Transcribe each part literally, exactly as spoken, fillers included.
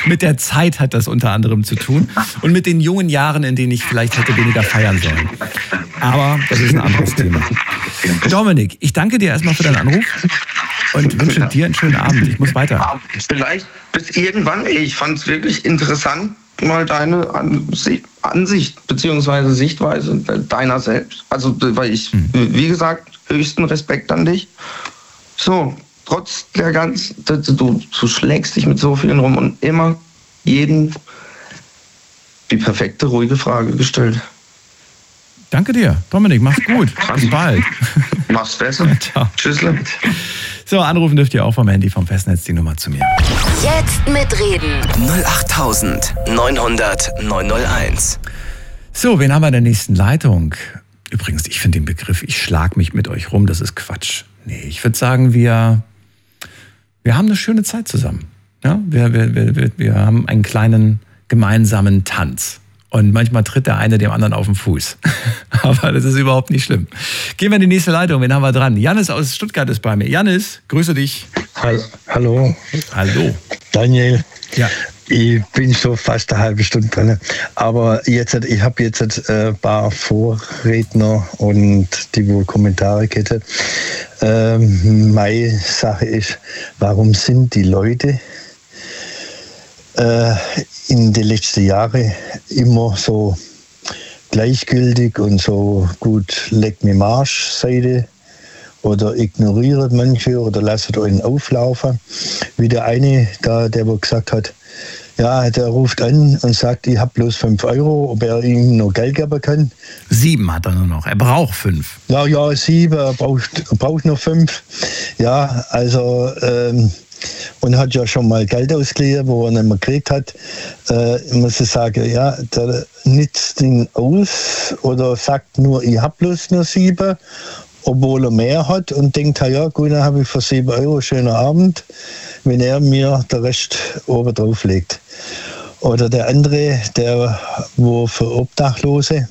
Mit der Zeit hat das unter anderem zu tun und mit den jungen Jahren, in denen ich vielleicht hätte weniger feiern sollen. Aber das ist ein anderes Thema. Dominik, ich danke dir erstmal für deinen Anruf und wünsche dir einen schönen Abend. Ich muss weiter. Vielleicht bis irgendwann. Ich fand es wirklich interessant, mal deine Ansicht, Ansicht bzw. Sichtweise deiner selbst. Also, weil ich, hm. wie gesagt, höchsten Respekt an dich. So, trotz der ganzen, du, du schlägst dich mit so vielen rum und immer jeden die perfekte, ruhige Frage gestellt. Danke dir, Dominik, mach's gut. Bis bald. Mach's besser. Ciao. Tschüss. So, anrufen dürft ihr auch vom Handy, vom Festnetz, die Nummer zu mir. Jetzt mitreden. null acht neun null null neun null eins. So, wen haben wir in der nächsten Leitung? Übrigens, ich finde den Begriff, ich schlag mich mit euch rum, das ist Quatsch. Nee, ich würde sagen, wir, wir haben eine schöne Zeit zusammen. Ja, wir, wir, wir, wir haben einen kleinen gemeinsamen Tanz. Und manchmal tritt der eine dem anderen auf den Fuß. Aber das ist überhaupt nicht schlimm. Gehen wir in die nächste Leitung. Wen haben wir dran? Janis aus Stuttgart ist bei mir. Janis, grüße dich. Hallo. Hallo. Daniel. Ja. Ich bin schon fast eine halbe Stunde drin. Aber jetzt, ich habe jetzt ein paar Vorredner und die wohl Kommentare hätten. Ähm, meine Sache ist, warum sind die Leute äh, in den letzten Jahren immer so gleichgültig und so gut leck mir Marsch-Seite oder ignoriert manche oder lasst euch auflaufen. Wie der eine, da, der wo gesagt hat, ja, der ruft an und sagt, ich habe bloß fünf Euro, ob er ihm noch Geld geben kann. Sieben hat er nur noch, er braucht fünf. Ja, ja, sieben, er braucht, er braucht noch fünf. Ja, also, ähm, und hat ja schon mal Geld ausgeliehen, wo er nicht mehr gekriegt hat. Äh, muss ich sagen, ja, der nützt ihn aus oder sagt nur, ich habe bloß nur sieben, obwohl er mehr hat und denkt, ja gut, dann habe ich für sieben Euro schönen Abend, wenn er mir den Rest oben drauf legt. Oder der andere, der wo für Obdachlose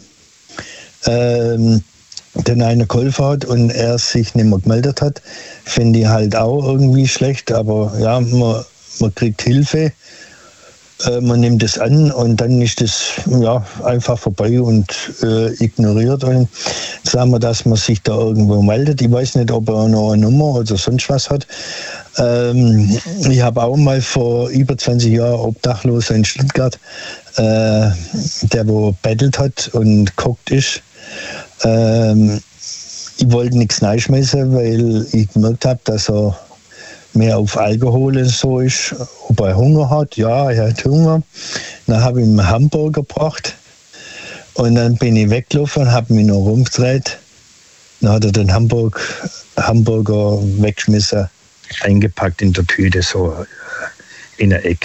ähm, den einer geholfen hat und er sich nicht mehr gemeldet hat, finde ich halt auch irgendwie schlecht. Aber ja, man, man kriegt Hilfe, äh, man nimmt es an und dann ist es ja, einfach vorbei und äh, ignoriert. Und sagen wir, dass man sich da irgendwo meldet. Ich weiß nicht, ob er noch eine Nummer oder sonst was hat. Ähm, ich habe auch mal vor über zwanzig Jahren Obdachloser in Stuttgart, äh, der wo bettelt hat und geguckt ist. Ähm, ich wollte nichts reinschmeißen, weil ich gemerkt habe, dass er mehr auf Alkohol und so ist. Ob er Hunger hat, ja, er hat Hunger. Dann habe ich ihm einen Hamburger gebracht und dann bin ich weggelaufen und habe mich noch rumgedreht. Dann hat er den Hamburg, Hamburger weggeschmissen, eingepackt in der Tüte, so in der Ecke.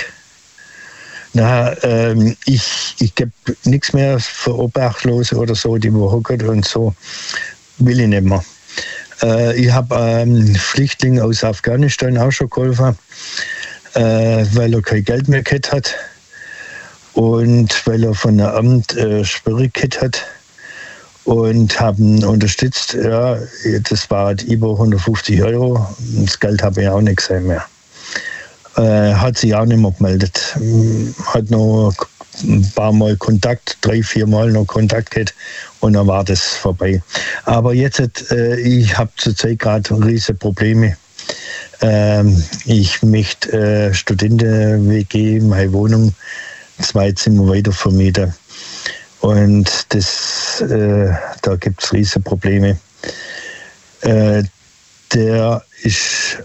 Na, ähm, ich, ich gebe nichts mehr für Obdachlose oder so, die wo hocken und so, will ich nicht mehr. Äh, ich habe ähm, Flüchtling aus Afghanistan auch schon geholfen, äh, weil er kein Geld mehr gehabt hat und weil er von der Amt äh, Schwierigkeit hat und haben unterstützt. Ja, das war halt über hundertfünfzig Euro, das Geld habe ich auch nicht gesehen mehr. Äh, hat sich auch nicht mehr gemeldet. Hat noch ein paar Mal Kontakt, drei, vier Mal noch Kontakt gehabt und dann war das vorbei. Aber jetzt, äh, ich habe zurzeit gerade riesige Probleme. Ähm, ich möchte äh, Studenten-W G, meine Wohnung, zwei Zimmer weiter vermieten. Und das, äh, da gibt es riesige Probleme. Äh, der ist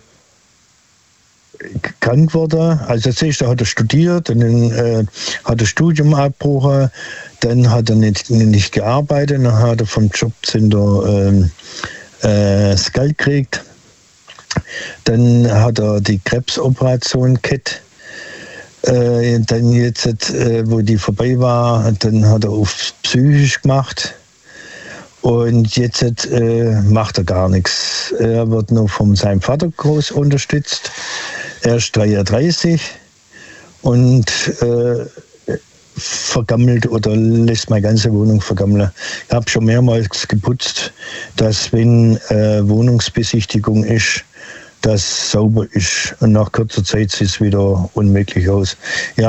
krank geworden. Also zuerst hat er studiert, dann äh, hat er Studium abgebrochen, dann hat er nicht, nicht gearbeitet, dann hat er vom Jobcenter äh, äh, das Geld gekriegt. Dann hat er die Krebsoperation gehabt. Äh, dann jetzt, äh, wo die vorbei war, dann hat er auf psychisch gemacht. Und jetzt äh, macht er gar nichts. Er wird nur von seinem Vater groß unterstützt. Er ist dreiunddreißig und äh, vergammelt oder lässt meine ganze Wohnung vergammeln. Ich habe schon mehrmals geputzt, dass wenn äh, Wohnungsbesichtigung ist, das sauber ist. Und nach kurzer Zeit sieht es wieder unmöglich aus. Ja,